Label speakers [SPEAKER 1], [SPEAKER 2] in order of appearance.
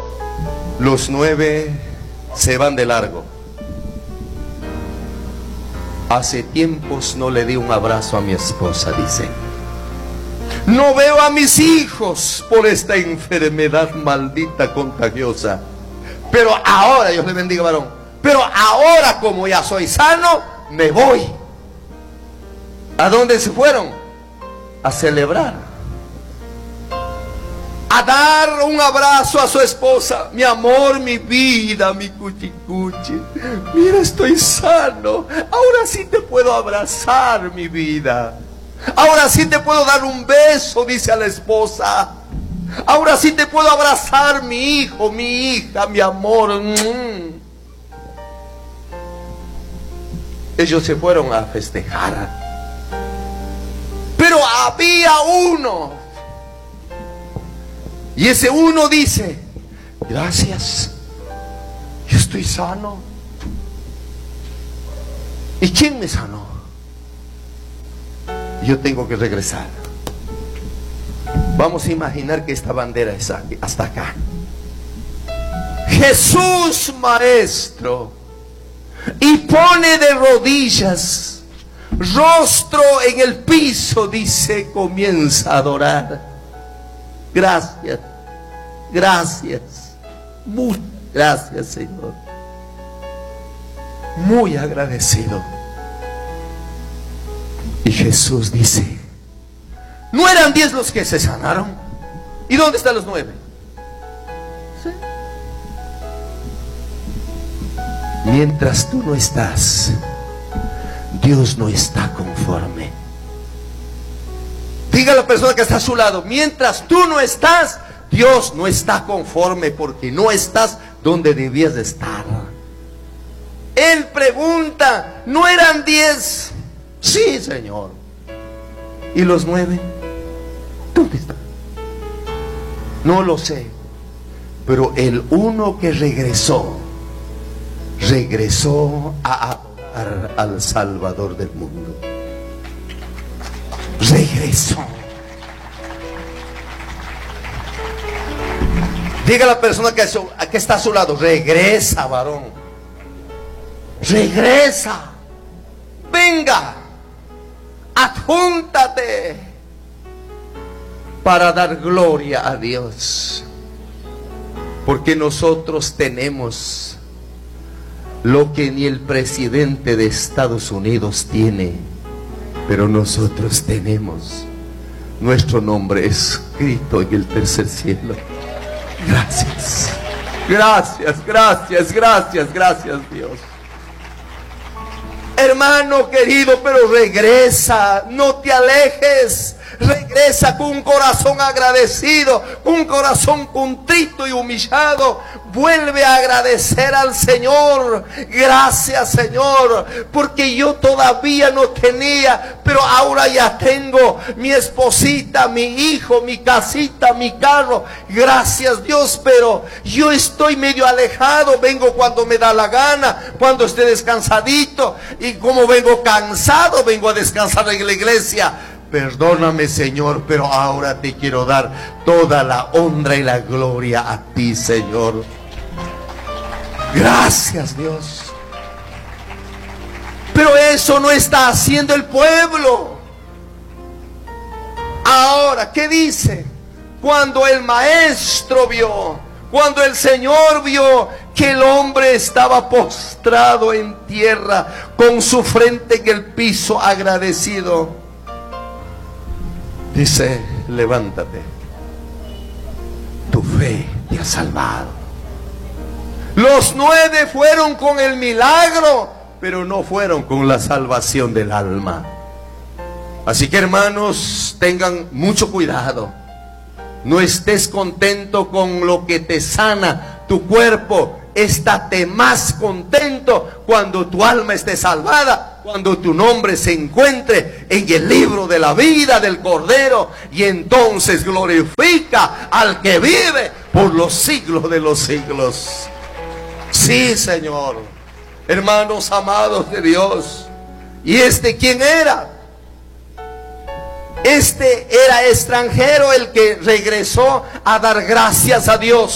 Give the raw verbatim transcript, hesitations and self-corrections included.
[SPEAKER 1] Los nueve se van de largo. Hace tiempos no le di un abrazo a mi esposa, dice. No veo a mis hijos por esta enfermedad maldita contagiosa. Pero ahora, Dios le bendiga, varón. Pero ahora, como ya soy sano, me voy. ¿A dónde se fueron? A celebrar. A dar un abrazo a su esposa. Mi amor, mi vida, mi cuchicuchi. Mira, estoy sano. Ahora sí te puedo abrazar, mi vida. Ahora sí te puedo dar un beso, dice a la esposa. Ahora sí te puedo abrazar, mi hijo, mi hija, mi amor. Mm. Ellos se fueron a festejar. Pero había uno. Y ese uno dice: gracias, yo estoy sano. ¿Y quién me sanó? Yo tengo que regresar. Vamos a imaginar que esta bandera es aquí, hasta acá. Jesús, maestro. Y pone de rodillas, rostro en el piso, dice, comienza a adorar. Gracias, gracias, muchas gracias, Señor. Muy agradecido. Y Jesús dice: ¿no eran diez los que se sanaron? ¿Y dónde están los nueve? ¿Sí? Mientras tú no estás, Dios no está conforme. Diga a la persona que está a su lado: mientras tú no estás, Dios no está conforme, porque no estás donde debías de estar. Él pregunta: ¿no eran diez? Sí, Señor. ¿Y los nueve? ¿Dónde están? No lo sé. Pero el uno que regresó, regresó a adorar al Salvador del mundo. Regresó. Diga a la persona que, que está a su lado: regresa, varón. Regresa. Venga. Adjúntate para dar gloria a Dios. Porque nosotros tenemos lo que ni el presidente de Estados Unidos tiene, pero nosotros tenemos nuestro nombre escrito en el tercer cielo. Gracias, gracias, gracias, gracias, gracias, Dios. Hermano querido, pero regresa, no te alejes. Regresa con un corazón agradecido, un corazón contrito y humillado. Vuelve a agradecer al Señor. Gracias, Señor, porque yo todavía no tenía, pero ahora ya tengo mi esposita, mi hijo, mi casita, mi carro. Gracias, Dios, pero yo estoy medio alejado. Vengo cuando me da la gana, cuando esté descansadito. Y como vengo cansado, vengo a descansar en la iglesia. Perdóname, Señor, pero ahora te quiero dar toda la honra y la gloria a ti, Señor. Gracias, Dios. Pero eso no está haciendo el pueblo. Ahora, ¿qué dice? Cuando el maestro vio, cuando el Señor vio que el hombre estaba postrado en tierra, con su frente en el piso, agradecido, dice: levántate, tu fe te ha salvado. Los nueve fueron con el milagro, pero no fueron con la salvación del alma. Así que, hermanos, tengan mucho cuidado. No estés contento con lo que te sana tu cuerpo. Estate más contento cuando tu alma esté salvada, cuando tu nombre se encuentre en el libro de la vida del Cordero. Y entonces glorifica al que vive por los siglos de los siglos. Sí, Señor. Hermanos amados de Dios. ¿Y este quién era? Este era extranjero, el que regresó a dar gracias a Dios.